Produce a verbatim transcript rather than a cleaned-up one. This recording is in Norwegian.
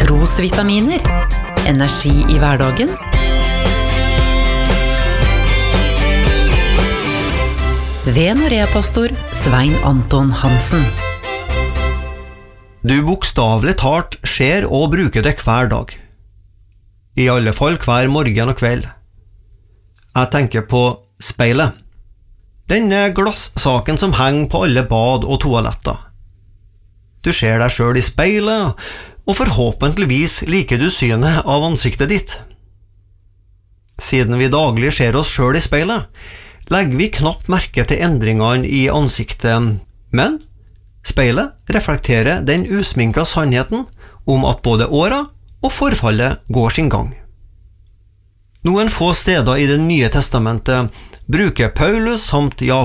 Rosvitaminer. Energi i hverdagen. Ved Norea-pastor Svein Anton Hansen. Du bokstavelig talt ser og bruker det hver dag. I alle fall hver morgen og kveld. Jeg tenker på speilet. Denne glassaken som henger på alle bad og toaletter. Du ser deg selv i speilet, og forhåpentligvis liker du synet av ansiktet ditt. Siden vi daglig ser oss selv i speilet, legger vi knapt merke til endringene i ansiktet, men speilet reflekterer den usminka sannheten om at både åra og forfallet går sin gang. Noen få steder i Det nye testamentet bruker Paulus samt Jakob